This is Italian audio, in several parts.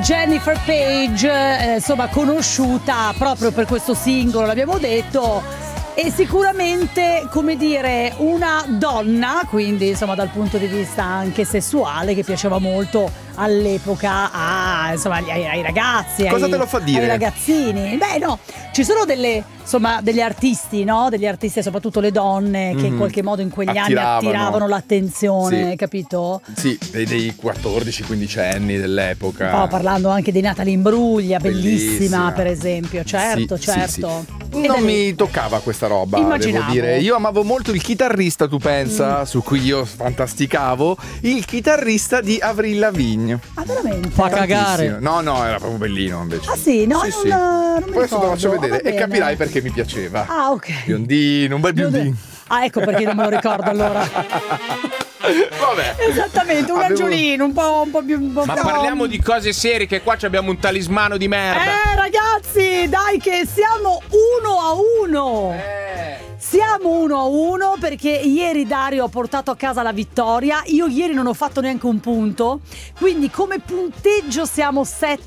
Jennifer Page, insomma conosciuta proprio per questo singolo, l'abbiamo detto. E sicuramente, come dire, una donna, quindi insomma dal punto di vista anche sessuale, che piaceva molto all'epoca insomma ai ragazzi. Cosa te lo fa dire? Ai ragazzini. Beh no, ci sono degli artisti, no? Degli artisti, soprattutto le donne, che in qualche modo in quegli anni attiravano l'attenzione, sì. Capito? Sì, dei 14-15 anni dell'epoca. Stavo parlando anche di Natalie Imbruglia, bellissima per esempio, certo, sì, certo. Sì. Non mi toccava questa roba, immaginavo. devo dire. Io amavo molto il chitarrista, tu pensa, su cui io fantasticavo, il chitarrista di Avril Lavigne. Ah, veramente? Fa cagare. No, era proprio bellino invece. Ah sì? No, sì, non mi Poi te lo faccio ricordo. vedere Va e bene. capirai perché mi piaceva. Ah, ok. Biondino, un bel biondino. Ah, ecco perché non me lo ricordo allora. Vabbè. Esattamente, un angiolino, un po' più. Ma parliamo di cose serie, che qua abbiamo un talismano di merda. Ragazzi, dai che siamo 1-1. Siamo 1-1 perché ieri Dario ha portato a casa la vittoria. Io ieri non ho fatto neanche un punto, quindi come punteggio siamo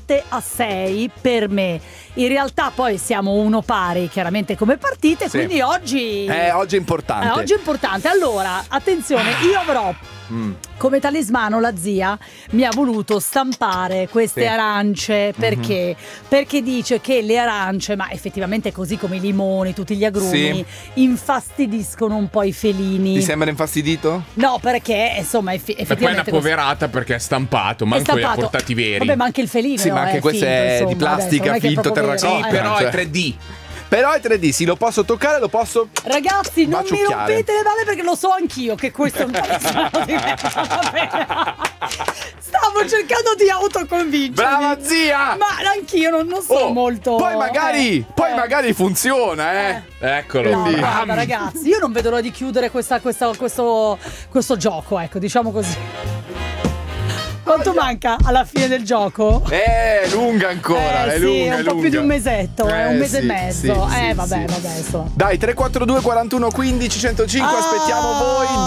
7-6 per me. In realtà poi siamo 1 pari chiaramente come partite, Sì. quindi oggi Oggi è importante. oggi è importante. Allora, attenzione, io avrò come talismano, la zia mi ha voluto stampare queste arance perché? Perché dice che le arance, ma effettivamente così come i limoni, tutti gli agrumi, infastidiscono un po' i felini. Ti sembra infastidito? No, perché insomma E poi è una effettivamente poverata perché è stampato, manco li ha portati veri. Vabbè, ma anche il felino Sì, ma anche questo finto, è di insomma, plastica, adesso, non è che è finto proprio terracotta. vero, Però Cioè. è 3D. Però è 3D, sì, lo posso toccare, lo posso. Ragazzi, non mi baciucchiare. rompete le balle perché lo so anch'io che questo è un talismano di me. Va bene. Stavo cercando di autoconvincermi. Brava zia! Ma anch'io non so molto. Poi magari funziona, Eccolo. No, Quindi- guarda, ragazzi, io non vedo l'ora di chiudere questo gioco, ecco, diciamo così. Quanto manca alla fine del gioco? Lunga ancora, è sì, lunga, un po' più di un mesetto, un mese e sì, mezzo. sì, Vabbè, sì. insomma. Dai, 342 41 15 105, aspettiamo voi.